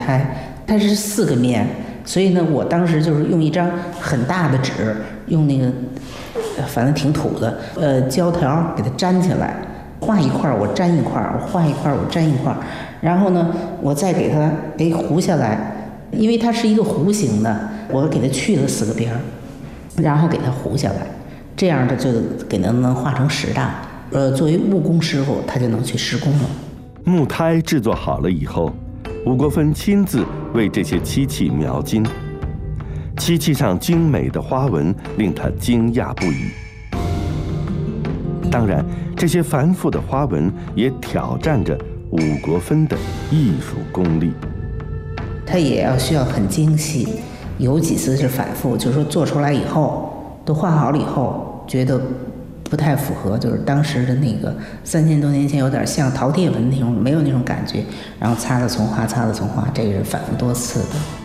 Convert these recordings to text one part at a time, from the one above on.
它是4个面，所以呢，我当时就是用一张很大的纸，用那个反正挺土的胶条给它粘起来，画一块我粘一块，我画一块我粘一块，然后呢，我再给它糊下来，因为它是一个弧形的，我给它去了4个边，然后给它糊下来，这样的就给它能画成石大。作为木工师傅，他就能去施工了。 木胎制作好了以后，吴国芬亲自为这些漆器描金，漆器上精美的花纹令他惊讶不已。当然，这些繁复的花纹也挑战着吴国芬的艺术功力。 它也需要很精细，有几次是反复，就是说做出来以后，都画好了以后，觉得不太符合，就是当时的那个3000多年前有点像陶铁纹那种，没有那种感觉，然后擦了重画，这个是反复多次的。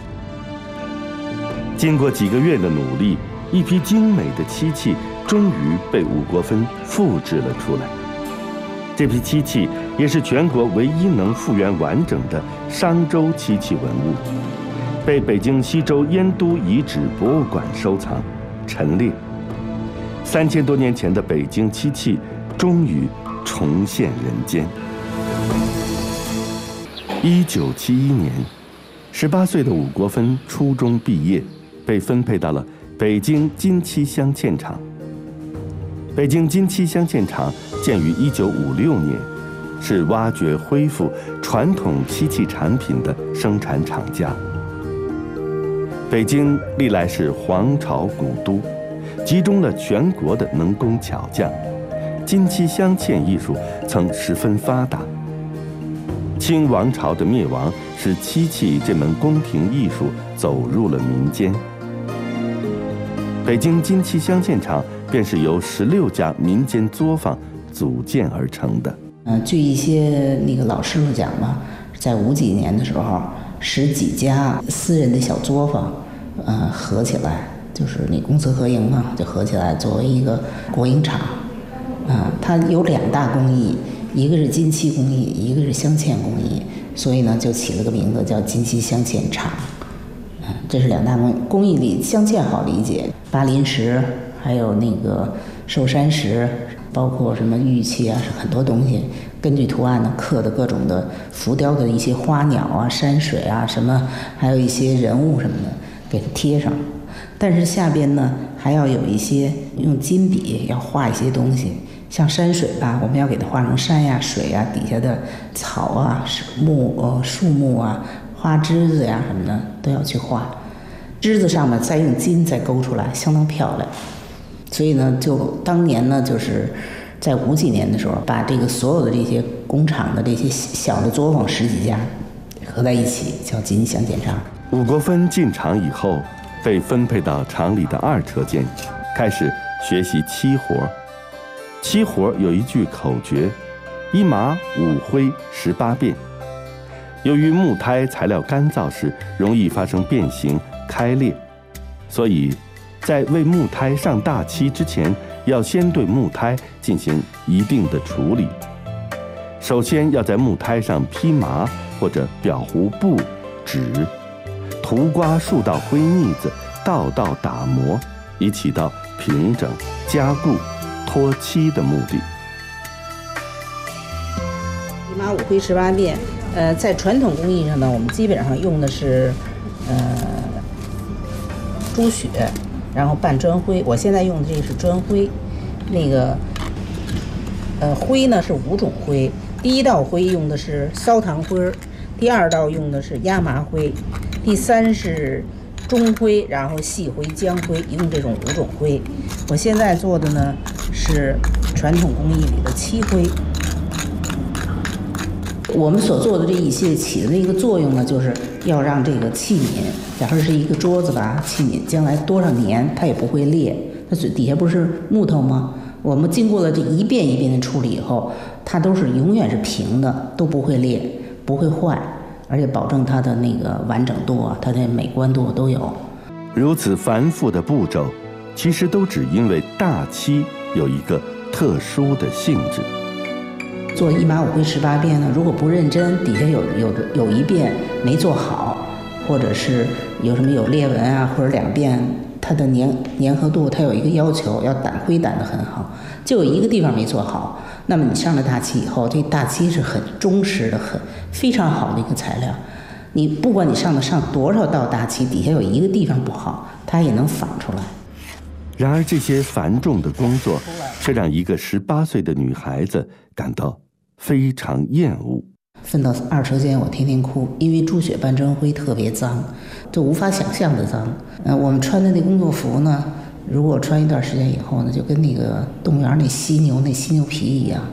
经过几个月的努力，一批精美的漆器终于被吴国芬复制了出来。这批漆器也是全国唯一能复原完整的商周漆器文物，被北京西周燕都遗址博物馆收藏陈列。3000多年前的北京漆器终于重现人间。1971年，18岁的吴国芬初中毕业，被分配到了北京金漆镶嵌厂。北京金漆镶嵌厂建于1956年，是挖掘恢复传统漆器产品的生产厂家。北京历来是皇朝古都，集中了全国的能工巧匠，金漆镶嵌艺术曾十分发达。清王朝的灭亡使漆器这门宫廷艺术走入了民间。北京金漆镶嵌厂便是由16家民间作坊组建而成的。 据一些那个老师傅讲嘛，在50几年的时候，10几家私人的小作坊，合起来，就是那公私合营嘛，就合起来作为一个国营厂。它有2大工艺，一个是金漆工艺，一个是镶嵌工艺，所以呢就起了个名字叫金漆镶嵌厂。这是2大工艺里镶嵌好理解，巴林石，还有那个寿山石，包括什么玉器啊，很多东西，根据图案呢刻的各种的浮雕的一些花鸟啊、山水啊什么，还有一些人物什么的给它贴上。但是下边呢还要有一些用金笔要画一些东西，像山水吧，我们要给它画成山呀、水呀，底下的草啊、树木啊、花枝子呀什么的都要去画。枝子上面再用金再勾出来，相当漂亮。所以呢，就当年呢，就是在50几年的时候，把这个所有的这些工厂的这些小的作坊10几家合在一起，叫金镶嵌厂。 吴国芬进厂以后，被分配到厂里的2车间，开始学习漆活。漆活有一句口诀：1麻5灰18变。由于木胎材料干燥时容易发生变形开裂，所以在为木胎上大漆之前，要先对木胎进行一定的处理。首先要在木胎上披麻或者裱糊布、纸，涂刮数道灰腻子，道道打磨，以起到平整、加固、脱漆的目的。 1麻5灰18变。在传统工艺上呢，我们基本上用的是朱雪，然后拌砖灰。我现在用的这个是砖灰，那个灰呢是5种灰。第1道灰用的是烧糖灰，第2道用的是亚麻灰，第3是中灰，然后细灰、姜灰，一共这种5种灰。我现在做的呢是传统工艺里的漆灰。我们所做的这一系列起的一个作用呢，就是要让这个器皿，假如是一个桌子吧，器皿将来多少年它也不会裂。它底下不是木头吗？我们经过了这一遍一遍的处理以后，它都是永远是平的，都不会裂，不会坏，而且保证它的那个完整度啊，它的美观度都有。 如此繁复的步骤，其实都只因为大漆有一个特殊的性质。 做一马五挥十八变呢，如果不认真，底下有一遍没做好，或者是有什么有裂纹啊，或者2遍它的粘合度，它有一个要求，要挥掸得很好，就有一个地方没做好，那么你上了大漆以后，这大漆是很忠实的、非常好的一个材料。你不管你上多少道大漆，底下有一个地方不好，它也能仿出来。 然而这些繁重的工作却让一个18岁的女孩子感到非常厌恶。 分到二车间，我天天哭，因为猪血斑蒸灰特别脏，就无法想象的脏。我们穿的那工作服呢，如果穿一段时间以后呢，就跟那个动物园那犀牛皮一样。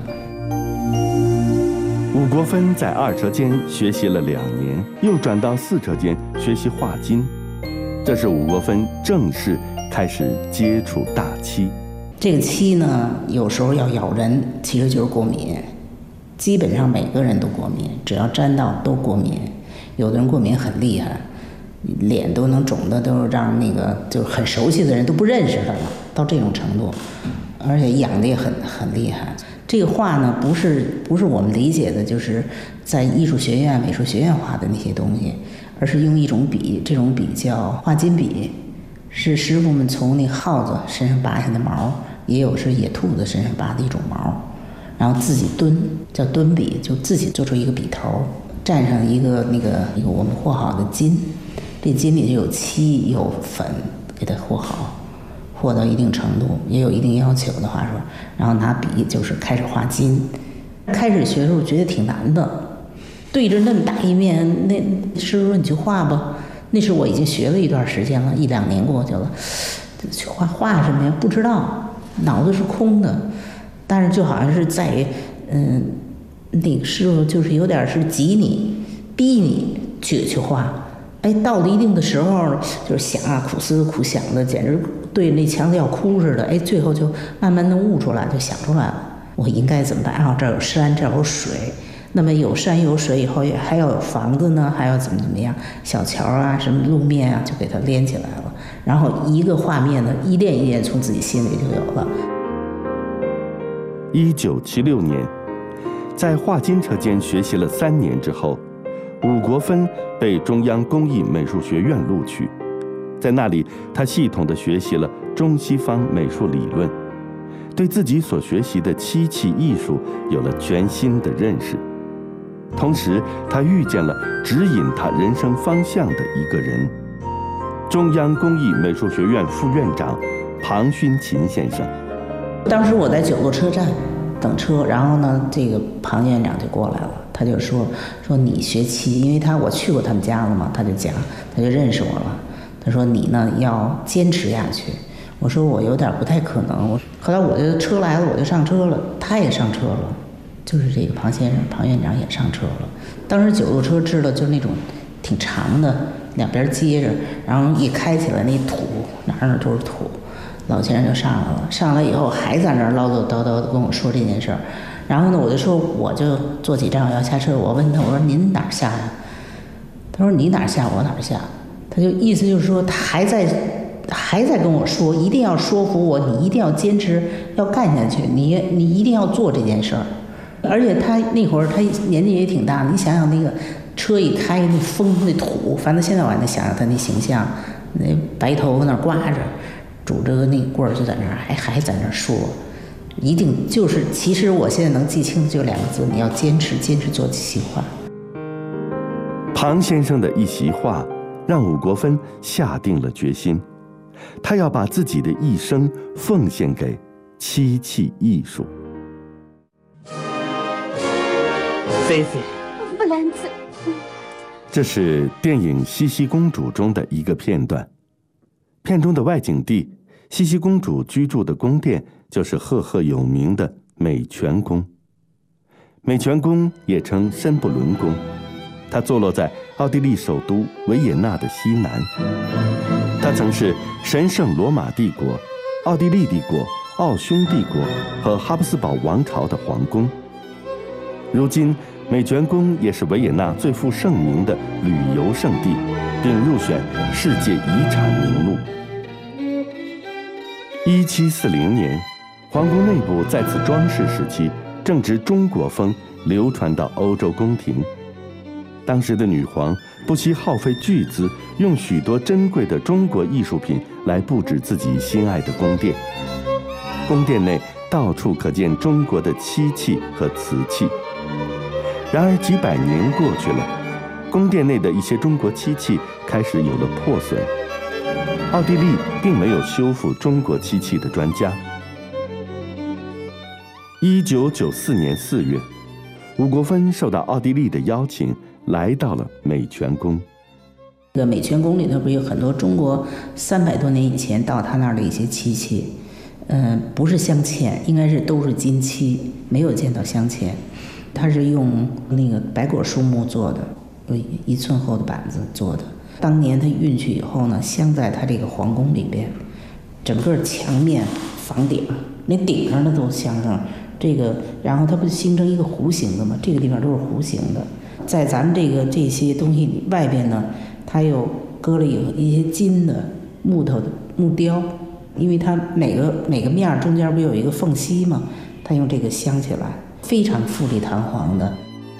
伍国芬在2车间学习了2年，又转到4车间学习画金。这是伍国芬正式开始接触大漆。 这个漆呢，有时候要咬人，其实就是过敏。基本上每个人都过敏，只要沾到都过敏。有的人过敏很厉害，脸都能肿的，都是让那个就是很熟悉的人都不认识他了，到这种程度，而且痒的也很厉害。这个画呢，不是我们理解的，就是在艺术学院、美术学院画的那些东西，而是用一种笔，这种笔叫画金笔，是师傅们从那耗子身上拔下的毛，也有是野兔子身上拔的一种毛，然后自己蹲，叫蹲笔，就自己做出一个笔头，蘸上一个我们和好的金，这金里就有漆有粉，给它和好。和到一定程度，也有一定要求的话说，然后拿笔就是开始画金。开始学的时候觉得挺难的，对着那么大一面，那师傅说你去画吧。那时我已经学了一段时间了，1、2年过去了，去画什么呀？不知道，脑子是空的。但是就好像是在那个师傅就是有点是急你、逼你去画。到了一定的时候，就是想啊，苦思苦想的，简直对那墙子要哭似的。最后就慢慢能悟出来，就想出来了，我应该怎么办？这儿有山，这儿有水，那么有山有水以后，还要有房子呢，还要怎么样？小桥啊，什么路面啊，就给它连起来了。然后一个画面呢，一遍一遍从自己心里就有了。 1976年，在画金车间学习了3年之后，伍国芬被中央工艺美术学院录取，在那里，他系统地学习了中西方美术理论，对自己所学习的漆器艺术有了全新的认识。同时，他遇见了指引他人生方向的一个人——中央工艺美术学院副院长庞勋琴先生。 当时我在9路车站等车，然后呢，这个庞院长就过来了。他就说你学漆，因为我去过他们家了嘛，他就认识我了。他说你呢要坚持下去。我说我有点不太可能。后来我就车来了，我就上车了，他也上车了，就是这个庞先生、庞院长也上车了。当时9路车知道就是那种挺长的，两边接着，然后一开起来那土哪都是土。老先生就上来了，上来以后还在那儿唠叨叨叨的跟我说这件事儿。然后呢，我就说我就坐几站我要下车，我问他，我说您哪儿下呀？他说你哪儿下我哪儿下。他就意思就是说他还在跟我说，一定要说服我，你一定要坚持要干下去，你一定要做这件事儿。而且他那会儿他年纪也挺大的，你想想那个车一开那风那土，反正现在我还能想想他那形象，那白头发那刮着，拄着个那棍儿就在那儿还在那儿说。一定就是，其实我现在能记清的就2个字：你要坚持做企划。 庞先生的一席话，让伍国芬下定了决心，他要把自己的一生奉献给漆器艺术。 菲菲， 弗兰茨， 这是电影《茜茜公主》中的一个片段，片中的外景地，茜茜公主居住的宫殿就是赫赫有名的美泉宫。美泉宫也称申布伦宫，它坐落在奥地利首都维也纳的西南。它曾是神圣罗马帝国、奥地利帝国、奥匈帝国和哈布斯堡王朝的皇宫。如今，美泉宫也是维也纳最负盛名的旅游胜地，并入选世界遗产名录。1740年，皇宫内部在此装饰时期正值中国风流传到欧洲宫廷。当时的女皇不惜耗费巨资，用许多珍贵的中国艺术品来布置自己心爱的宫殿。宫殿内到处可见中国的漆器和瓷器。然而几百年过去了，宫殿内的一些中国漆器开始有了破损。奥地利并没有修复中国漆器的专家。1994年4月，伍国芬受到奥地利的邀请，来到了美泉宫。 这个美泉宫里头不是有很多中国300多年以前到他那儿的一些漆器，不是镶嵌，应该是都是金漆，没有见到镶嵌。它是用那个白果树木做的，有1寸厚的板子做的。当年它运去以后呢，镶在它这个皇宫里边，整个墙面、房顶，连顶上的都镶上这个，然后它不形成一个弧形的吗？这个地方都是弧形的。在咱们这些东西外边呢，它又搁了一些金的木头的木雕，因为它每个面中间不有一个缝隙吗？它用这个镶起来，非常富丽堂皇的。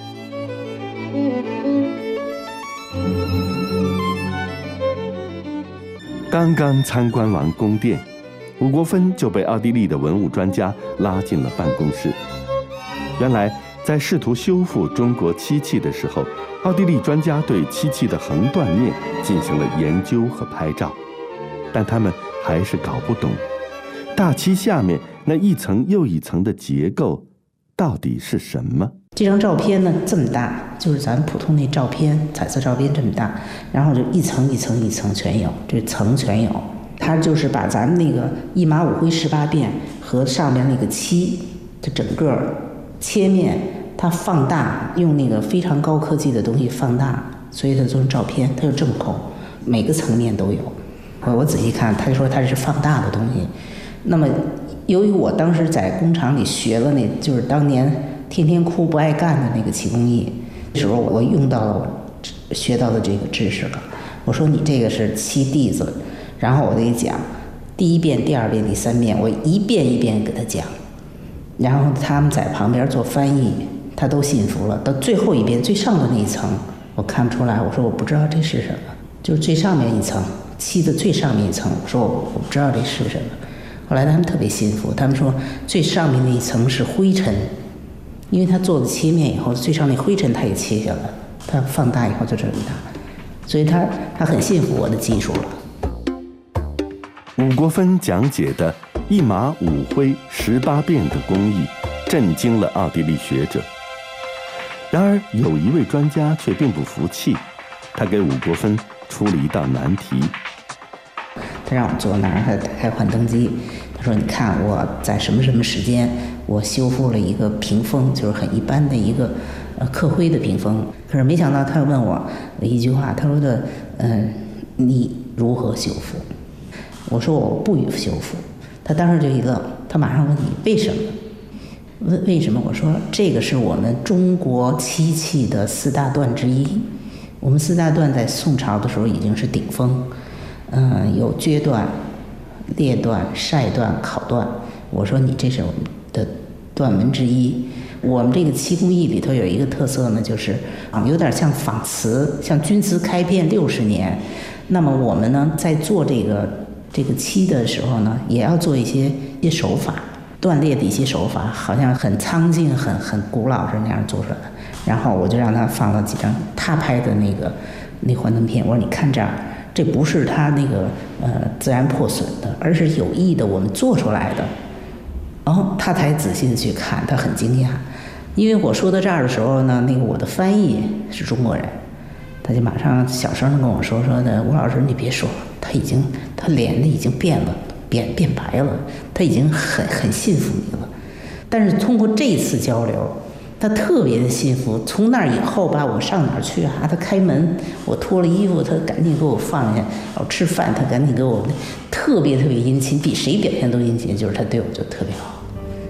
刚刚参观完宫殿，伍国芬就被奥地利的文物专家拉进了办公室。原来在试图修复中国漆器的时候，奥地利专家对漆器的横断面进行了研究和拍照，但他们还是搞不懂大漆下面那一层又一层的结构到底是什么。 这张照片呢这么大，就是咱普通那照片，彩色照片这么大，然后就一层一层一层全有，这层全有。它就是把咱们那个一马五挥18变和上面那个漆，这整个切面它放大，用那个非常高科技的东西放大，所以它做成照片，它有正孔，每个层面都有。我仔细看，他就说它是放大的东西。那么由于我当时在工厂里学了那，就是当年天天哭不爱干的那个漆工艺，那时候我用到了我学到的这个知识了。我说你这个是漆地子，然后我给讲第1遍、第2遍、第3遍，我一遍一遍给他讲，然后他们在旁边做翻译，他都信服了。到最后一遍最上的那一层，我看不出来，我说我不知道这是什么，就是最上面一层漆的最上面一层，我说我不知道这是什么。后来他们特别信服，他们说最上面那一层是灰尘，因为他做了切面以后，最上那灰尘他也切下来，他放大以后就这么大，所以他很信服我的技术了。 伍国芬讲解的一马五挥18变的工艺震惊了奥地利学者。然而有一位专家却并不服气，他给伍国芬出了一道难题。 他让我坐那儿，他打开幻灯机，他说：“你看我在什么什么时间，我修复了一个屏风，就是很一般的一个刻灰的屏风。可是没想到他问我一句话，他说的你如何修复？我说我不予修复。他当时就一愣，他马上问你为什么？问为什么？我说这个是我们中国漆器的4大段之一。我们4大段在宋朝的时候已经是顶峰。”有撅段、裂段、晒段、烤段。我说你这是我们的段门之一。我们这个漆工艺里头有一个特色呢，就是有点像仿瓷，像钧瓷开片60年。那么我们呢，在做这个漆的时候呢，也要做一些手法，断裂的一些手法，好像很苍劲、很古老是那样做出来的。然后我就让他放了几张他拍的那幻灯片，我说你看这儿。这不是它那个自然破损的，而是有意的我们做出来的。然后他才仔细的去看，他很惊讶，因为我说到这儿的时候呢，那个我的翻译是中国人，他就马上小声的跟我说的，吴老师你别说，他脸已经变了，变白了，他已经很信服你了。但是通过这次交流，他特别的幸福。从那以后吧，我上哪儿去啊？他开门，我脱了衣服，他赶紧给我放下。我吃饭，他赶紧给我，特别殷勤，比谁表现都殷勤。就是他对我就特别好。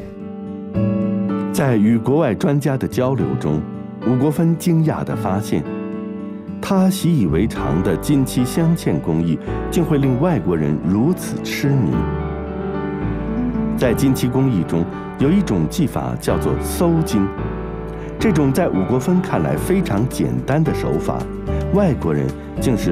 在与国外专家的交流中，伍国芬惊讶地发现，他习以为常的金漆镶嵌工艺，竟会令外国人如此痴迷。 在金漆工艺中，有一种技法叫做搜金。这种在武国芬看来非常简单的手法，外国人竟是